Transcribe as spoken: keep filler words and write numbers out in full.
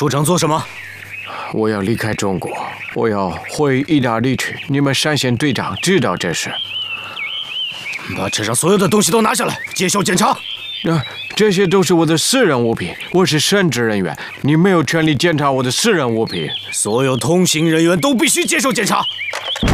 出城做什么？ 我要离开中国，我要回意大利去。你们山县队长知道这事。 把车上所有的东西都拿下来，接受检查。 啊，这些都是我的私人物品，我是神职人员，你没有权利检查我的私人物品。 所有通行人员都必须接受检查。